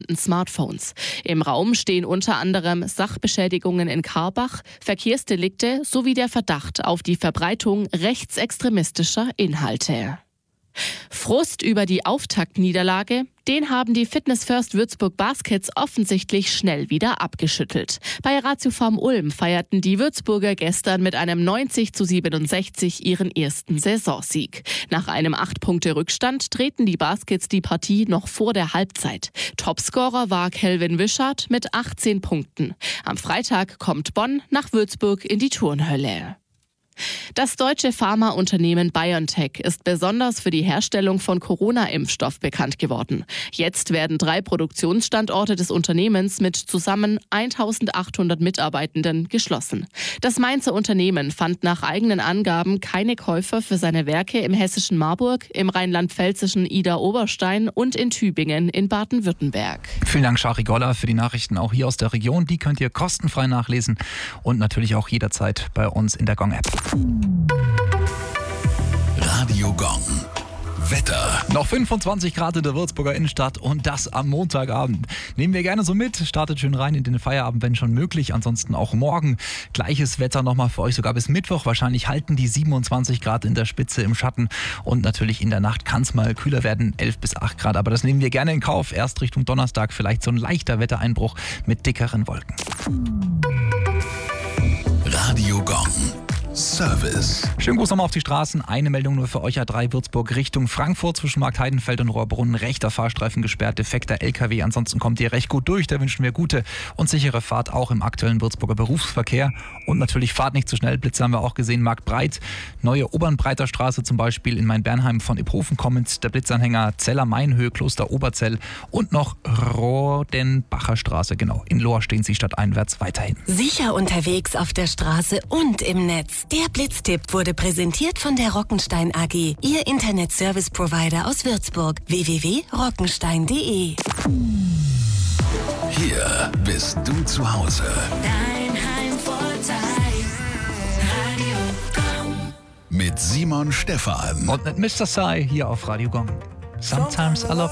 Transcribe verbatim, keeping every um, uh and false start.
unbekannten Smartphones. Im Raum stehen unter anderem Sachbeschädigungen in Karbach, Verkehrsdelikte sowie der Verdacht auf die Verbreitung rechtsextremistischer Inhalte. Frust über die Auftaktniederlage, den haben die Fitness First Würzburg Baskets offensichtlich schnell wieder abgeschüttelt. Bei Ratiofarm Ulm feierten die Würzburger gestern mit einem neunzig zu siebenundsechzig ihren ersten Saisonsieg. Nach einem acht Punkte Rückstand drehten die Baskets die Partie noch vor der Halbzeit. Topscorer war Kelvin Wischardt mit achtzehn Punkten. Am Freitag kommt Bonn nach Würzburg in die Turnhölle. Das deutsche Pharmaunternehmen BioNTech ist besonders für die Herstellung von Corona-Impfstoff bekannt geworden. Jetzt werden drei Produktionsstandorte des Unternehmens mit zusammen eintausendachthundert Mitarbeitenden geschlossen. Das Mainzer Unternehmen fand nach eigenen Angaben keine Käufer für seine Werke im hessischen Marburg, im rheinland-pfälzischen Idar-Oberstein und in Tübingen in Baden-Württemberg. Vielen Dank, Shari Goller, für die Nachrichten auch hier aus der Region. Die könnt ihr kostenfrei nachlesen und natürlich auch jederzeit bei uns in der Gong-App. Radio Gong. Wetter. Noch fünfundzwanzig Grad in der Würzburger Innenstadt und das am Montagabend. Nehmen wir gerne so mit. Startet schön rein in den Feierabend, wenn schon möglich. Ansonsten auch morgen. Gleiches Wetter nochmal für euch, sogar bis Mittwoch. Wahrscheinlich halten die siebenundzwanzig Grad in der Spitze im Schatten. Und natürlich in der Nacht kann es mal kühler werden, elf bis acht Grad. Aber das nehmen wir gerne in Kauf. Erst Richtung Donnerstag vielleicht so ein leichter Wettereinbruch mit dickeren Wolken. Radio Gong. Service. Schönen Gruß nochmal auf die Straßen. Eine Meldung nur für euch A drei Würzburg Richtung Frankfurt zwischen Markt Heidenfeld und Rohrbrunn. Rechter Fahrstreifen gesperrt, defekter L K W. Ansonsten kommt ihr recht gut durch. Da wünschen wir gute und sichere Fahrt auch im aktuellen Würzburger Berufsverkehr. Und natürlich fahrt nicht zu schnell. Blitze haben wir auch gesehen. Marktbreit, neue Obernbreiter Straße zum Beispiel in Main-Bernheim von Iphofen kommend. Der Blitzanhänger Zeller Mainhöhe, Kloster Oberzell und noch Rodenbacher Straße. Genau, in Lohr stehen sie stadteinwärts weiterhin. Sicher unterwegs auf der Straße und im Netz. Der Blitztipp wurde präsentiert von der Rockenstein A G, Ihr Internet-Service-Provider aus Würzburg. w w w punkt rockenstein punkt de. Hier bist du zu Hause. Dein Heimvorteil. Radio Gong. Mit Simon Stephan. Und mit Mister Sai hier auf Radio Gong. Sometimes I love